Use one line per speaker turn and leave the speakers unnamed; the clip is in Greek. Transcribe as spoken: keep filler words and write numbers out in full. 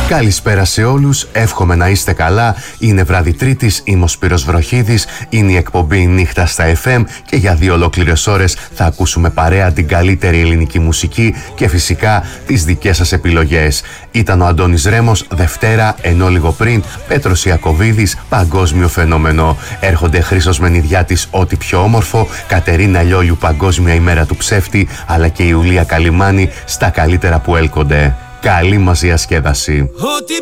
Καλησπέρα σε όλους, εύχομαι να είστε καλά. Είναι βράδυ Τρίτης, είμαι ο Σπύρος Βροχίδης, είναι η εκπομπή Νύχτα στα εφ εμ και για δύο ολόκληρες ώρες θα ακούσουμε παρέα την καλύτερη ελληνική μουσική και φυσικά τις δικές σας επιλογές. Ήταν ο Αντώνης Ρέμος, Δευτέρα, ενώ λίγο πριν Πέτρος Ιακωβίδης, παγκόσμιο φαινόμενο. Έρχονται Χρήστος Μενιδιάτης, ό,τι πιο όμορφο, Κατερίνα Λιόλιου, Παγκόσμια ημέρα του ψεύτη, αλλά και η Ιουλία Καλιμάνη στα καλύτερα που έλκονται. Καλή μας διασκέδαση.